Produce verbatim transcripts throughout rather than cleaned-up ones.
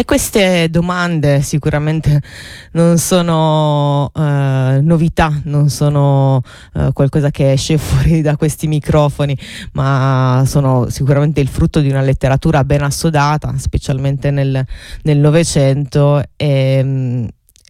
E queste domande sicuramente non sono uh, novità, non sono uh, qualcosa che esce fuori da questi microfoni, ma sono sicuramente il frutto di una letteratura ben assodata, specialmente nel Novecento, e,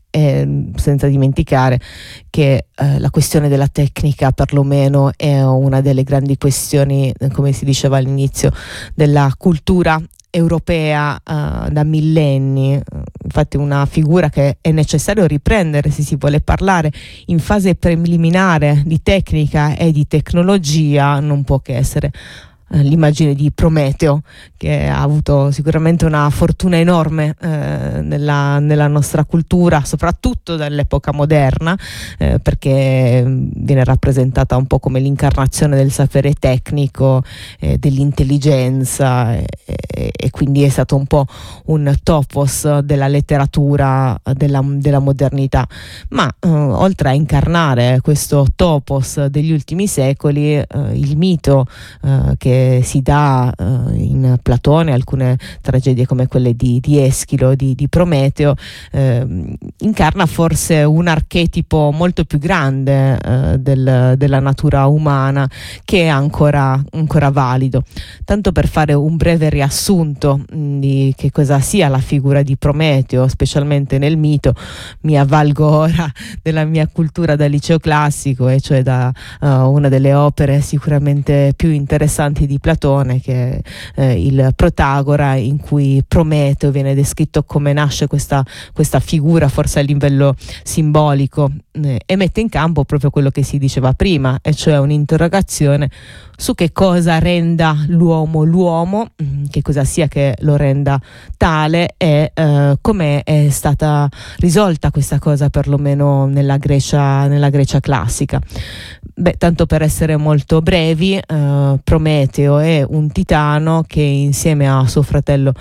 e senza dimenticare che eh, la questione della tecnica perlomeno è una delle grandi questioni, come si diceva all'inizio, della cultura europea uh, da millenni. Infatti una figura che è necessario riprendere se si vuole parlare in fase preliminare di tecnica e di tecnologia non può che essere l'immagine di Prometeo, che ha avuto sicuramente una fortuna enorme eh, nella, nella nostra cultura, soprattutto dall'epoca moderna, eh, perché viene rappresentata un po' come l'incarnazione del sapere tecnico, eh, dell'intelligenza, e, e quindi è stato un po' un topos della letteratura della, della modernità. Ma eh, oltre a incarnare questo topos degli ultimi secoli, eh, il mito eh, che si dà uh, in Platone, alcune tragedie come quelle di, di Eschilo, di, di Prometeo, eh, incarna forse un archetipo molto più grande uh, del, della natura umana, che è ancora, ancora valido. Tanto per fare un breve riassunto mh, di che cosa sia la figura di Prometeo, specialmente nel mito, mi avvalgo ora della mia cultura da liceo classico, e cioè da uh, una delle opere sicuramente più interessanti di Platone, che è eh, il Protagora, in cui Prometeo viene descritto come nasce questa, questa figura, forse a livello simbolico, eh, e mette in campo proprio quello che si diceva prima, e cioè un'interrogazione su che cosa renda l'uomo l'uomo, che cosa sia che lo renda tale, e eh, come è stata risolta questa cosa perlomeno nella Grecia, nella Grecia classica. Beh, tanto per essere molto brevi, eh, Prometeo è un titano che insieme a suo fratello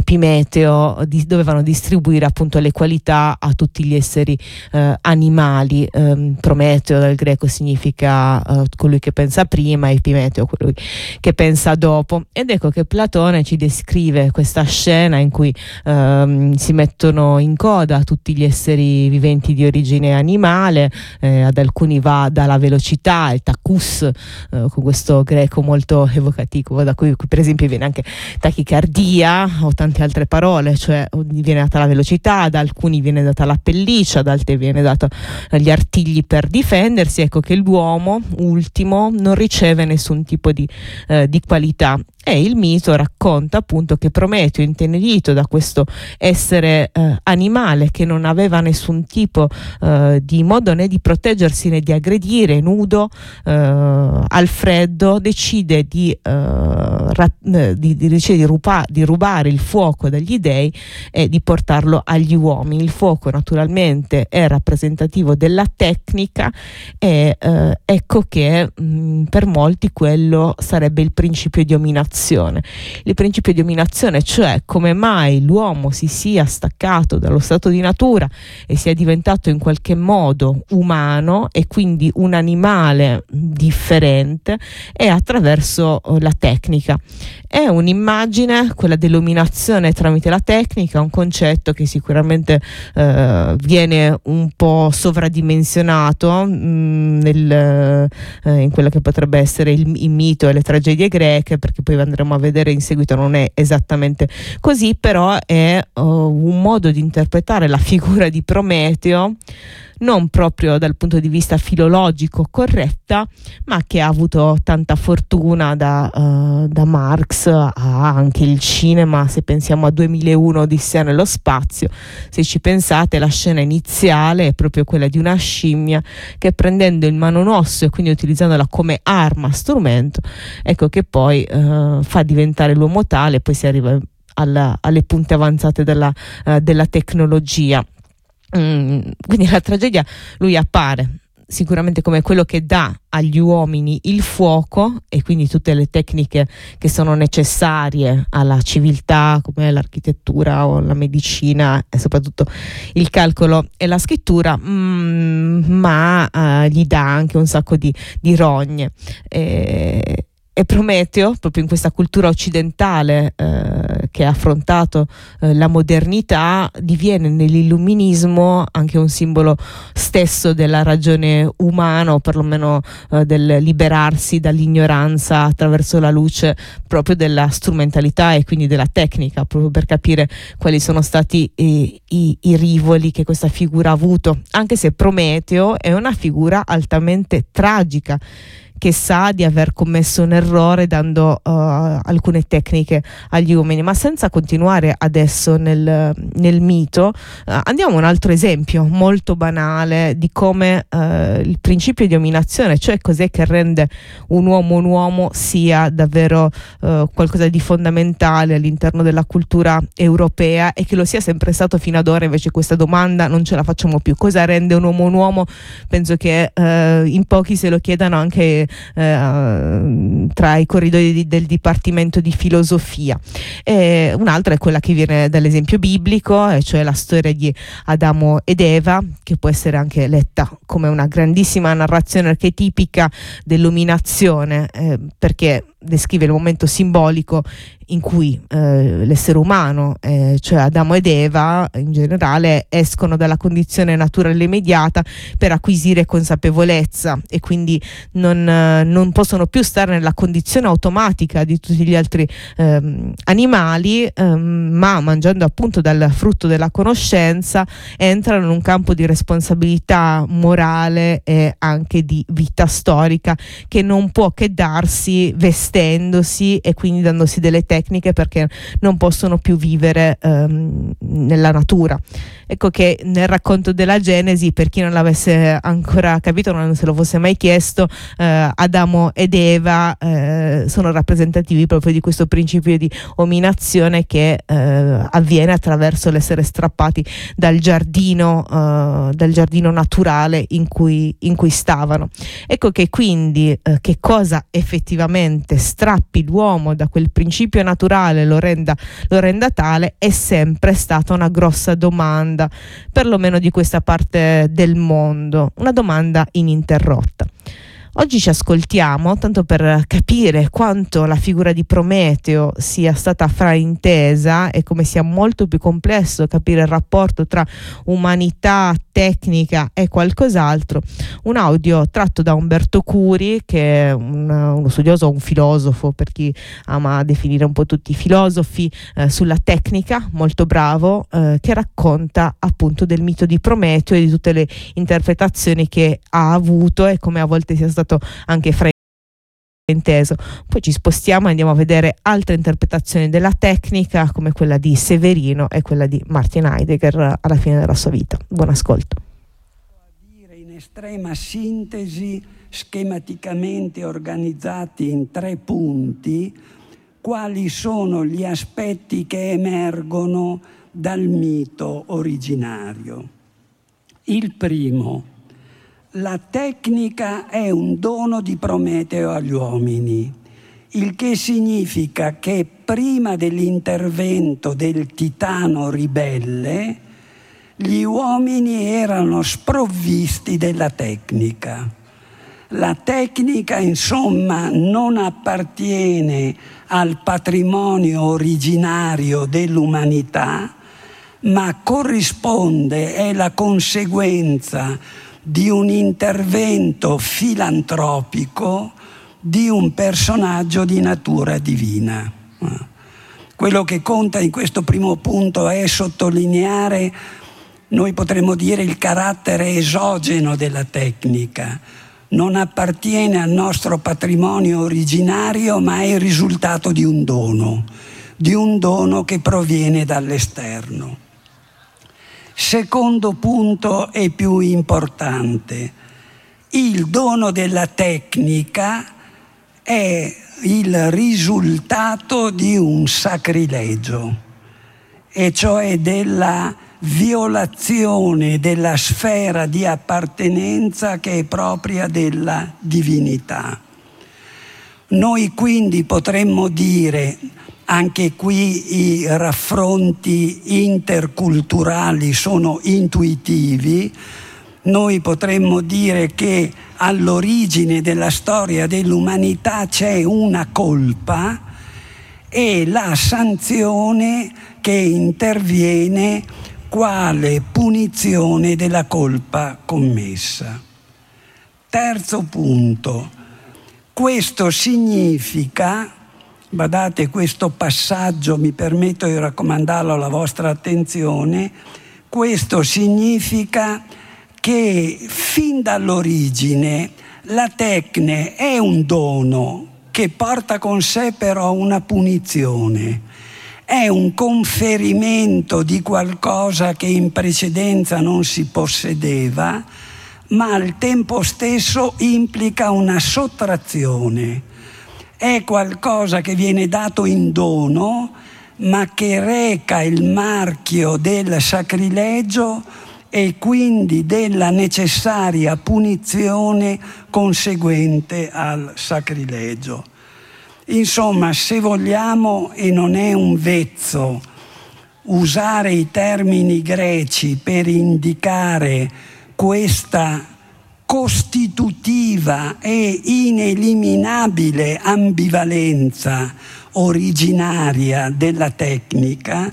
Epimeteo di, dovevano distribuire appunto le qualità a tutti gli esseri eh, animali. Eh, Prometeo dal greco significa eh, colui che pensa prima, Epimeteo colui che pensa dopo, ed ecco che Platone ci descrive questa scena in cui eh, si mettono in coda tutti gli esseri viventi di origine animale, eh, ad alcuni va dalla velocità, il tacus, eh, con questo greco molto evocativo, da cui per esempio viene anche tachicardia o tante altre parole, cioè viene data la velocità, da alcuni viene data la pelliccia, da altri viene data gli artigli per difendersi. Ecco che l'uomo ultimo non riceve nessun tipo di, eh, di qualità. E il mito racconta appunto che Prometeo, intenerito da questo essere eh, animale che non aveva nessun tipo eh, di modo né di proteggersi né di aggredire, nudo, eh, al freddo, decide di, eh, ra- di, di, decide di, rupa- di rubare il fuoco dagli dei e di portarlo agli uomini. Il fuoco naturalmente è rappresentativo della tecnica, e eh, ecco che mh, per molti quello sarebbe il principio di dominazione. Il principio di dominazione, cioè come mai l'uomo si sia staccato dallo stato di natura e sia diventato in qualche modo umano, e quindi un animale differente, è attraverso la tecnica. È un'immagine, quella dell'illuminazione tramite la tecnica, un concetto che sicuramente eh, viene un po' sovradimensionato mh, nel, eh, in quello che potrebbe essere il, il mito e le tragedie greche, perché poi andremo a vedere in seguito non è esattamente così, però è uh, un modo di interpretare la figura di Prometeo non proprio dal punto di vista filologico corretta, ma che ha avuto tanta fortuna da, uh, da Marx a anche il cinema. Se pensiamo a duemilauno Odissea nello spazio, se ci pensate, la scena iniziale è proprio quella di una scimmia che, prendendo in mano un osso e quindi utilizzandola come arma, strumento, ecco che poi uh, fa diventare l'uomo tale, poi si arriva alla, alle punte avanzate della, uh, della tecnologia. Mm, quindi la tragedia, lui appare sicuramente come quello che dà agli uomini il fuoco e quindi tutte le tecniche che sono necessarie alla civiltà, come l'architettura o la medicina e soprattutto il calcolo e la scrittura, mm, ma uh, gli dà anche un sacco di, di rogne. E e Prometeo, proprio in questa cultura occidentale eh, che ha affrontato eh, la modernità, diviene nell'illuminismo anche un simbolo stesso della ragione umana, o perlomeno eh, del liberarsi dall'ignoranza attraverso la luce proprio della strumentalità e quindi della tecnica, proprio per capire quali sono stati i, i, i rivoli che questa figura ha avuto, anche se Prometeo è una figura altamente tragica, che sa di aver commesso un errore dando uh, alcune tecniche agli uomini. Ma senza continuare adesso nel, nel mito, uh, andiamo a un altro esempio molto banale di come uh, il principio di dominazione, cioè cos'è che rende un uomo un uomo, sia davvero uh, qualcosa di fondamentale all'interno della cultura europea, e che lo sia sempre stato fino ad ora. Invece questa domanda non ce la facciamo più. Cosa rende un uomo un uomo? Penso che uh, in pochi se lo chiedano anche Eh, tra i corridoi di, del Dipartimento di Filosofia. E un'altra è quella che viene dall'esempio biblico, e cioè la storia di Adamo ed Eva, che può essere anche letta come una grandissima narrazione archetipica dell'illuminazione, eh, perché descrive il momento simbolico in cui eh, l'essere umano, eh, cioè Adamo ed Eva in generale, escono dalla condizione naturale immediata per acquisire consapevolezza, e quindi non, eh, non possono più stare nella condizione automatica di tutti gli altri eh, animali, eh, ma mangiando appunto dal frutto della conoscenza entrano in un campo di responsabilità morale e anche di vita storica, che non può che darsi vestendosi e quindi dandosi delle tecniche, perché non possono più vivere ehm, nella natura. Ecco che nel racconto della Genesi, per chi non l'avesse ancora capito, non se lo fosse mai chiesto, eh, Adamo ed Eva eh, sono rappresentativi proprio di questo principio di dominazione che eh, avviene attraverso l'essere strappati dal giardino, eh, dal giardino naturale in cui, in cui stavano. Ecco che quindi eh, che cosa effettivamente strappi l'uomo da quel principio naturale, lo renda, lo renda tale, è sempre stata una grossa domanda, perlomeno di questa parte del mondo, una domanda ininterrotta. Oggi ci ascoltiamo, tanto per capire quanto la figura di Prometeo sia stata fraintesa e come sia molto più complesso capire il rapporto tra umanità, tecnica e qualcos'altro. Un audio tratto da Umberto Curi, che è un, uno studioso, un filosofo, per chi ama definire un po' tutti i filosofi, eh, sulla tecnica, molto bravo, eh, che racconta appunto del mito di Prometeo e di tutte le interpretazioni che ha avuto e come a volte sia stato anche frainteso. Poi ci spostiamo e andiamo a vedere altre interpretazioni della tecnica, come quella di Severino e quella di Martin Heidegger alla fine della sua vita. Buon ascolto. In estrema sintesi, schematicamente organizzati in tre punti, quali sono gli aspetti che emergono dal mito originario. Il primo: la tecnica è un dono di Prometeo agli uomini, il che significa che prima dell'intervento del titano ribelle, gli uomini erano sprovvisti della tecnica. La tecnica, insomma, non appartiene al patrimonio originario dell'umanità, ma corrisponde, è la conseguenza di un intervento filantropico di un personaggio di natura divina. Quello che conta in questo primo punto è sottolineare, noi potremmo dire, il carattere esogeno della tecnica. Non appartiene al nostro patrimonio originario, ma è il risultato di un dono, di un dono che proviene dall'esterno. Secondo punto e più importante: il dono della tecnica è il risultato di un sacrilegio, e cioè della violazione della sfera di appartenenza che è propria della divinità. Noi quindi potremmo dire, anche qui i raffronti interculturali sono intuitivi, noi potremmo dire che all'origine della storia dell'umanità c'è una colpa e la sanzione che interviene quale punizione della colpa commessa. Terzo punto, questo significa, badate, questo passaggio mi permetto di raccomandarlo alla vostra attenzione, questo significa che fin dall'origine la tecne è un dono che porta con sé però una punizione, è un conferimento di qualcosa che in precedenza non si possedeva, ma al tempo stesso implica una sottrazione. È qualcosa che viene dato in dono, ma che reca il marchio del sacrilegio e quindi della necessaria punizione conseguente al sacrilegio. Insomma, se vogliamo, e non è un vezzo, usare i termini greci per indicare questa costitutiva e ineliminabile ambivalenza originaria della tecnica,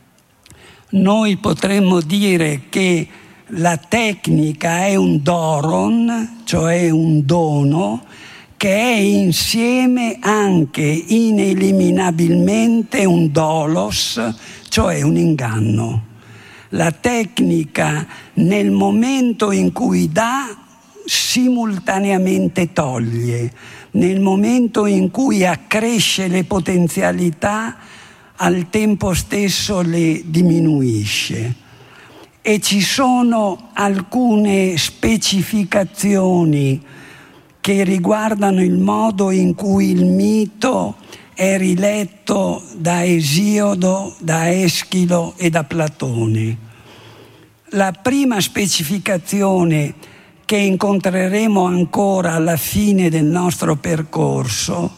noi potremmo dire che la tecnica è un doron, cioè un dono, che è insieme anche ineliminabilmente un dolos, cioè un inganno. La tecnica nel momento in cui dà, simultaneamente toglie, nel momento in cui accresce le potenzialità, al tempo stesso le diminuisce. E ci sono alcune specificazioni che riguardano il modo in cui il mito è riletto da Esiodo, da Eschilo e da Platone. La prima specificazione che incontreremo ancora alla fine del nostro percorso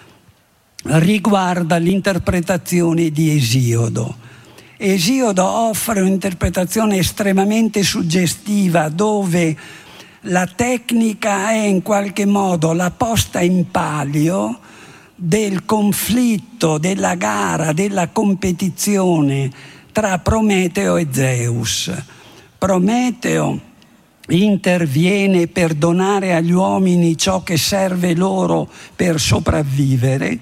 riguarda l'interpretazione di Esiodo. Esiodo offre un'interpretazione estremamente suggestiva dove la tecnica è in qualche modo la posta in palio del conflitto, della gara, della competizione tra Prometeo e Zeus. Prometeo interviene per donare agli uomini ciò che serve loro per sopravvivere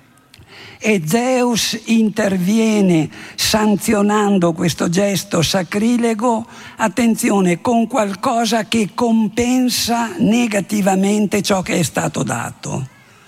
e Zeus interviene sanzionando questo gesto sacrilego, attenzione, con qualcosa che compensa negativamente ciò che è stato dato.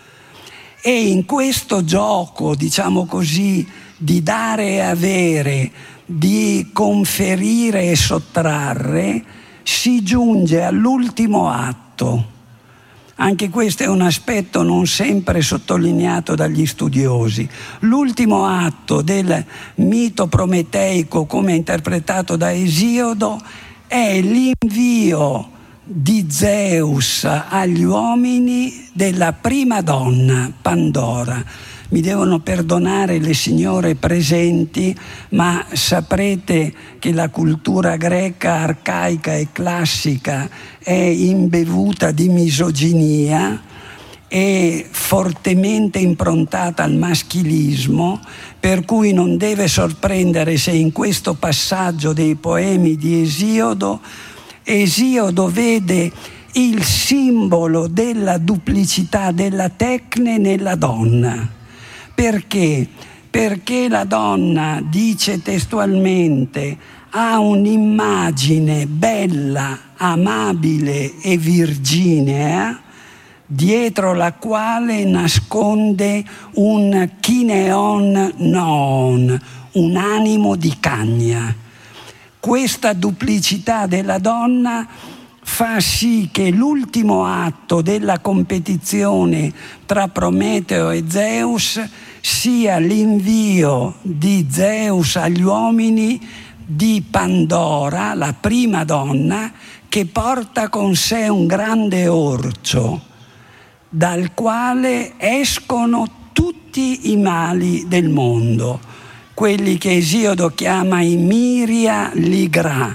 E in questo gioco, diciamo così, di dare e avere, di conferire e sottrarre, si giunge all'ultimo atto. Anche questo è un aspetto non sempre sottolineato dagli studiosi. L'ultimo atto del mito prometeico, come interpretato da Esiodo, è l'invio di Zeus agli uomini della prima donna, Pandora. Mi devono perdonare le signore presenti, ma saprete che la cultura greca arcaica e classica è imbevuta di misoginia e fortemente improntata al maschilismo, per cui non deve sorprendere se in questo passaggio dei poemi di Esiodo, Esiodo vede il simbolo della duplicità della tecne nella donna. Perché? Perché la donna, dice testualmente, ha un'immagine bella, amabile e virginea, dietro la quale nasconde un kineon noon, un animo di cagna. Questa duplicità della donna fa sì che l'ultimo atto della competizione tra Prometeo e Zeus sia l'invio di Zeus agli uomini di Pandora, la prima donna, che porta con sé un grande orcio, dal quale escono tutti i mali del mondo, quelli che Esiodo chiama i Miria Ligra,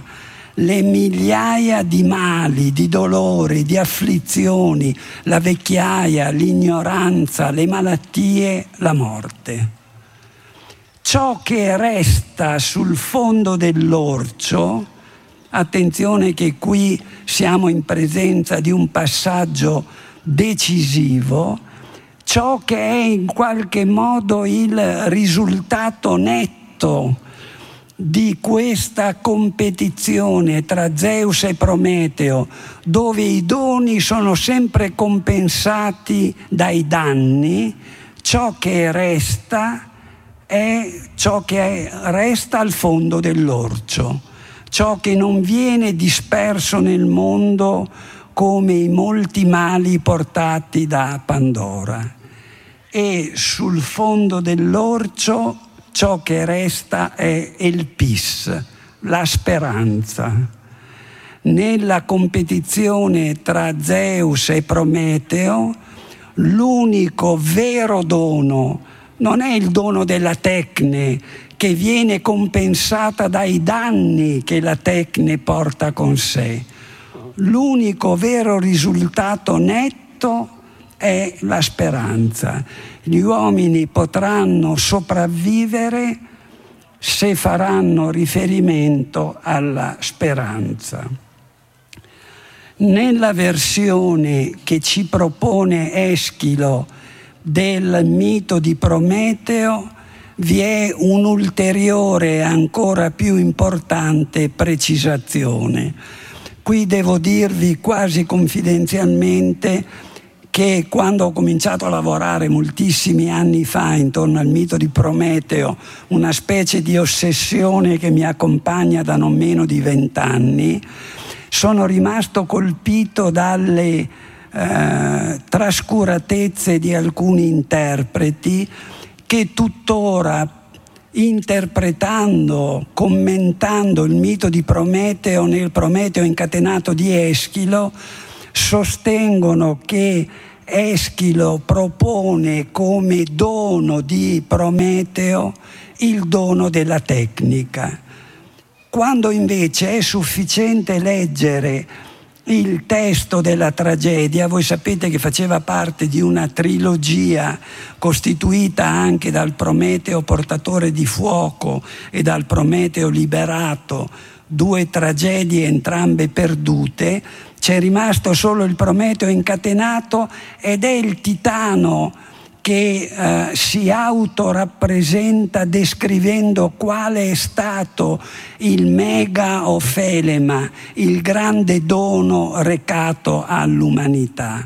le migliaia di mali, di dolori, di afflizioni, la vecchiaia, l'ignoranza, le malattie, la morte. Ciò che resta sul fondo dell'orcio, attenzione che qui siamo in presenza di un passaggio decisivo, ciò che è in qualche modo il risultato netto di questa competizione tra Zeus e Prometeo, dove i doni sono sempre compensati dai danni, ciò che resta è ciò che resta al fondo dell'orcio, ciò che non viene disperso nel mondo come i molti mali portati da Pandora. E sul fondo dell'orcio ciò che resta è il pis, la speranza. Nella competizione tra Zeus e Prometeo, l'unico vero dono non è il dono della tecne, che viene compensata dai danni che la tecne porta con sé. L'unico vero risultato netto è la speranza. Gli uomini potranno sopravvivere se faranno riferimento alla speranza. Nella versione che ci propone Eschilo del mito di Prometeo vi è un'ulteriore, ancora più importante precisazione. Qui devo dirvi quasi confidenzialmente che quando ho cominciato a lavorare moltissimi anni fa intorno al mito di Prometeo, una specie di ossessione che mi accompagna da non meno di vent'anni, sono rimasto colpito dalle eh, trascuratezze di alcuni interpreti che tuttora, interpretando, commentando il mito di Prometeo nel Prometeo incatenato di Eschilo, sostengono che Eschilo propone come dono di Prometeo il dono della tecnica, quando invece è sufficiente leggere il testo della tragedia. Voi sapete che faceva parte di una trilogia costituita anche dal Prometeo portatore di fuoco e dal Prometeo liberato, due tragedie entrambe perdute. C'è rimasto solo il Prometeo incatenato ed è il Titano che eh, si autorappresenta descrivendo quale è stato il mega ofelema, il grande dono recato all'umanità.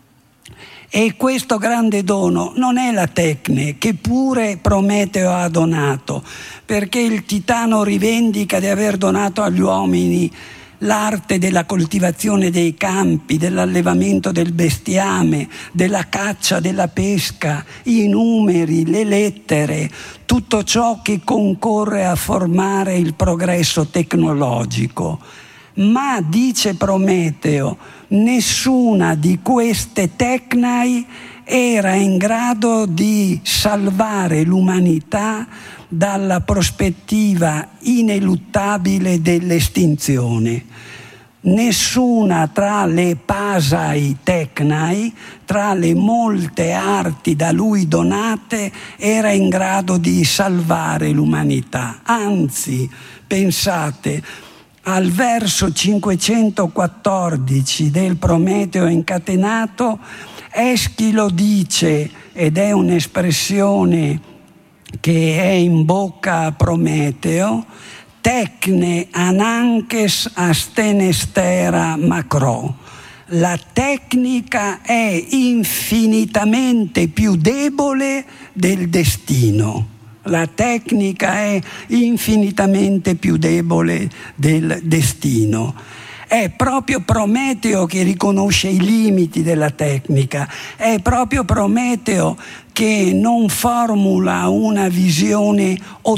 E questo grande dono non è la tecne, che pure Prometeo ha donato, perché il Titano rivendica di aver donato agli uomini l'arte della coltivazione dei campi, dell'allevamento del bestiame, della caccia, della pesca, i numeri, le lettere, tutto ciò che concorre a formare il progresso tecnologico. Ma, dice Prometeo, nessuna di queste tecnai era in grado di salvare l'umanità dalla prospettiva ineluttabile dell'estinzione. Nessuna tra le pasai tecnai, tra le molte arti da lui donate, era in grado di salvare l'umanità. Anzi, pensate, al verso cinquecentoquattordici del Prometeo incatenato, Eschilo dice, ed è un'espressione che è in bocca a Prometeo, tecne ananches astenestera macro. La tecnica è infinitamente più debole del destino. La tecnica è infinitamente più debole del destino. È proprio Prometeo che riconosce i limiti della tecnica, è proprio Prometeo che non formula una visione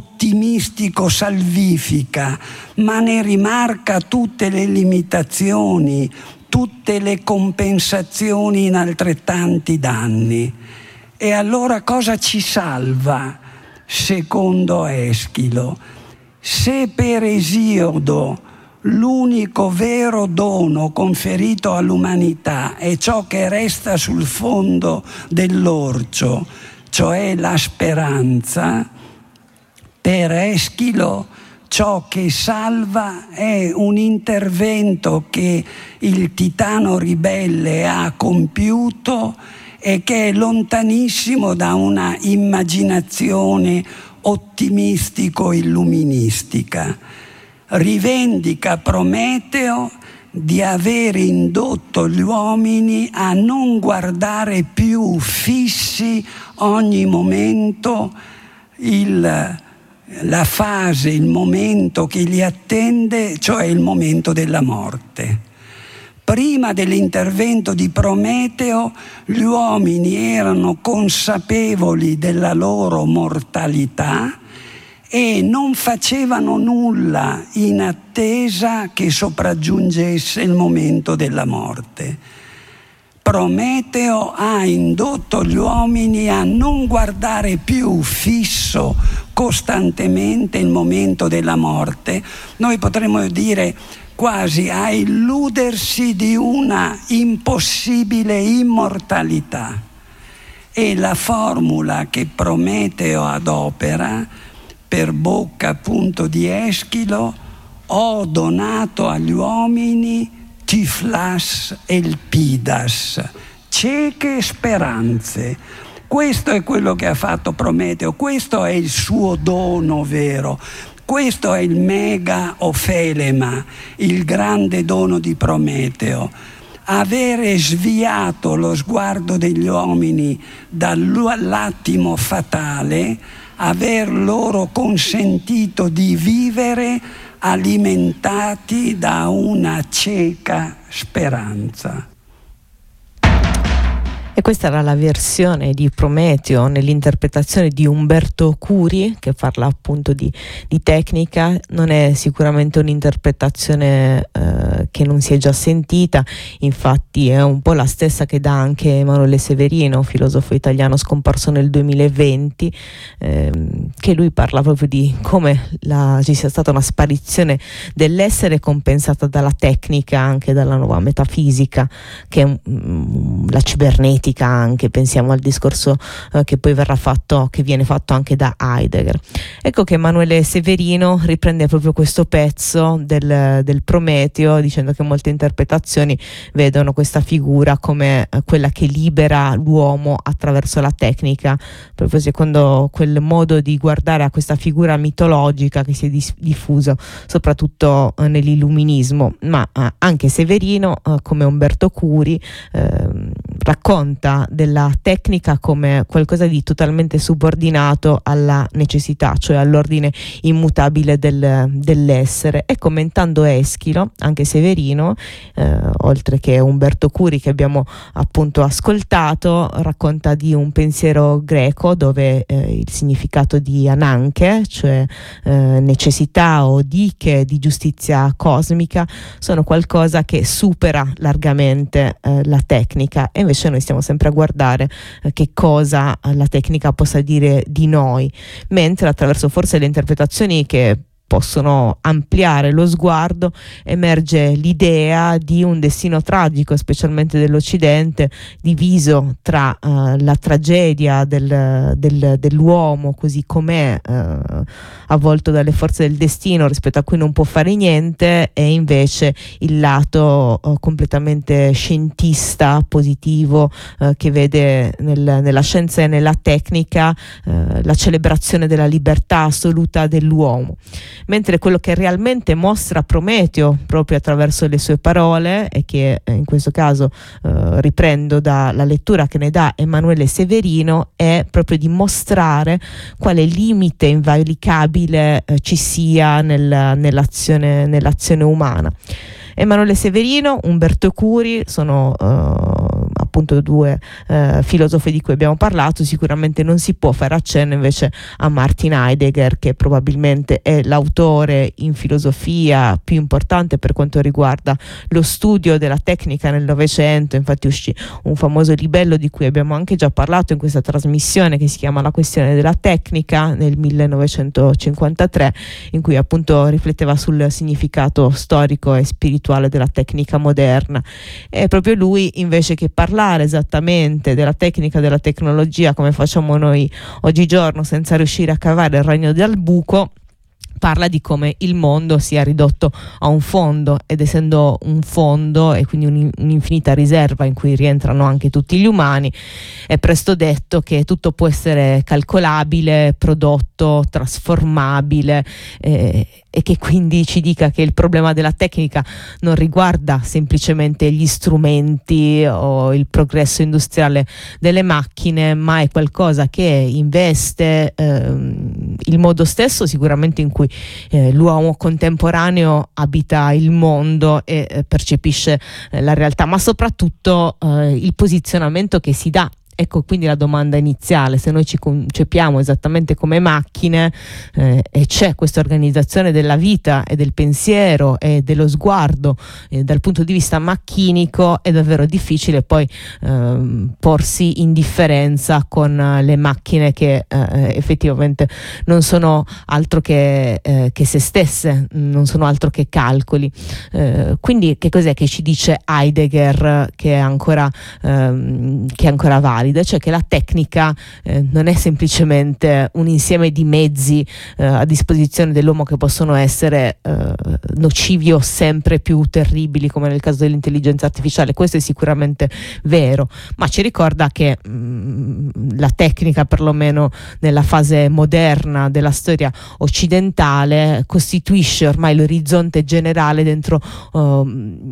ottimistico-salvifica, ma ne rimarca tutte le limitazioni, tutte le compensazioni in altrettanti danni. E allora cosa ci salva, secondo Eschilo? Se per Esiodo l'unico vero dono conferito all'umanità è ciò che resta sul fondo dell'orcio, cioè la speranza, per Eschilo ciò che salva è un intervento che il titano ribelle ha compiuto e che è lontanissimo da una immaginazione ottimistico-illuministica. Rivendica Prometeo di aver indotto gli uomini a non guardare più fissi ogni momento il la fase, il momento che li attende, cioè il momento della morte. Prima dell'intervento di Prometeo, gli uomini erano consapevoli della loro mortalità e non facevano nulla in attesa che sopraggiungesse il momento della morte. Prometeo ha indotto gli uomini a non guardare più fisso costantemente il momento della morte, noi potremmo dire quasi a illudersi di una impossibile immortalità. E la formula che Prometeo adopera, per bocca appunto di Eschilo: ho donato agli uomini tiflas elpidas, cieche speranze. Questo è quello che ha fatto Prometeo, questo è il suo dono vero, questo è il mega ofelema, il grande dono di Prometeo. Avere sviato lo sguardo degli uomini dall'attimo fatale, aver loro consentito di vivere alimentati da una cieca speranza. E questa era la versione di Prometeo nell'interpretazione di Umberto Curi, che parla appunto di, di tecnica. Non è sicuramente un'interpretazione eh, che non si è già sentita, infatti è un po' la stessa che dà anche Emanuele Severino, filosofo italiano scomparso nel duemilaventi, ehm, che lui parla proprio di come la, ci sia stata una sparizione dell'essere compensata dalla tecnica, anche dalla nuova metafisica, che è um, la cibernetica. Anche pensiamo al discorso eh, che poi verrà fatto, che viene fatto anche da Heidegger. Ecco che Emanuele Severino riprende proprio questo pezzo del, del Prometeo, dicendo che molte interpretazioni vedono questa figura come eh, quella che libera l'uomo attraverso la tecnica, proprio secondo quel modo di guardare a questa figura mitologica che si è dis- diffuso soprattutto eh, nell'illuminismo. Ma eh, anche Severino, eh, come Umberto Curi, eh, racconta della tecnica come qualcosa di totalmente subordinato alla necessità, cioè all'ordine immutabile del, dell'essere. E commentando Eschilo, anche Severino, eh, oltre che Umberto Curi che abbiamo appunto ascoltato, racconta di un pensiero greco dove eh, il significato di ananche, cioè eh, necessità o diche di giustizia cosmica, sono qualcosa che supera largamente eh, la tecnica, e invece noi stiamo sempre a guardare eh, che cosa la tecnica possa dire di noi, mentre attraverso forse le interpretazioni che possono ampliare lo sguardo emerge l'idea di un destino tragico, specialmente dell'Occidente, diviso tra uh, la tragedia del, del, dell'uomo così com'è, uh, avvolto dalle forze del destino, rispetto a cui non può fare niente, e invece il lato uh, completamente scientista, positivo, uh, che vede nel, nella scienza e nella tecnica uh, la celebrazione della libertà assoluta dell'uomo. Mentre quello che realmente mostra Prometeo proprio attraverso le sue parole, e che in questo caso eh, riprendo dalla lettura che ne dà Emanuele Severino, è proprio di mostrare quale limite invalicabile eh, ci sia nel, nell'azione, nell'azione umana. Emanuele Severino, Umberto Curi sono eh, appunto due eh, filosofi di cui abbiamo parlato. Sicuramente non si può fare accenno invece a Martin Heidegger, che probabilmente è l'autore in filosofia più importante per quanto riguarda lo studio della tecnica nel Novecento. Infatti uscì un famoso libello di cui abbiamo anche già parlato in questa trasmissione, che si chiama La questione della tecnica, nel millenovecentocinquantatré, in cui appunto rifletteva sul significato storico e spirituale della tecnica moderna. E proprio lui, invece che parlare esattamente della tecnica, della tecnologia come facciamo noi oggigiorno senza riuscire a cavare il ragno dal buco, parla di come il mondo sia ridotto a un fondo, ed essendo un fondo e quindi un, un'infinita riserva in cui rientrano anche tutti gli umani, è presto detto che tutto può essere calcolabile, prodotto, trasformabile, eh, e che quindi ci dica che il problema della tecnica non riguarda semplicemente gli strumenti o il progresso industriale delle macchine, ma è qualcosa che investe ehm, il modo stesso sicuramente in cui eh, l'uomo contemporaneo abita il mondo e eh, percepisce eh, la realtà, ma soprattutto eh, il posizionamento che si dà. Ecco quindi la domanda iniziale: se noi ci concepiamo esattamente come macchine eh, e c'è questa organizzazione della vita e del pensiero e dello sguardo eh, dal punto di vista macchinico, è davvero difficile poi eh, porsi in differenza con eh, le macchine che eh, effettivamente non sono altro che, eh, che se stesse, non sono altro che calcoli. Eh, quindi che cos'è che ci dice Heidegger che è ancora, ehm, che è ancora valido? Cioè che la tecnica eh, non è semplicemente un insieme di mezzi eh, a disposizione dell'uomo che possono essere eh, nocivi o sempre più terribili, come nel caso dell'intelligenza artificiale. Questo è sicuramente vero, ma ci ricorda che mh, la tecnica, perlomeno nella fase moderna della storia occidentale, costituisce ormai l'orizzonte generale dentro, uh,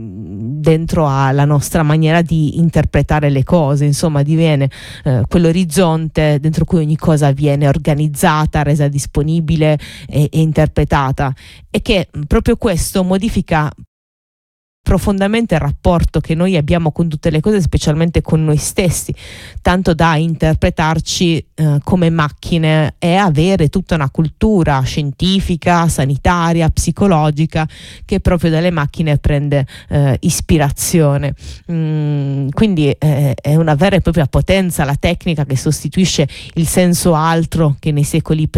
dentro alla nostra maniera di interpretare le cose. Insomma, diviene Eh, quell'orizzonte dentro cui ogni cosa viene organizzata, resa disponibile e, e interpretata, e che proprio questo modifica profondamente il rapporto che noi abbiamo con tutte le cose, specialmente con noi stessi, tanto da interpretarci eh, come macchine e avere tutta una cultura scientifica, sanitaria, psicologica che proprio dalle macchine prende eh, ispirazione. Mm, quindi eh, è una vera e propria potenza la tecnica, che sostituisce il senso altro che nei secoli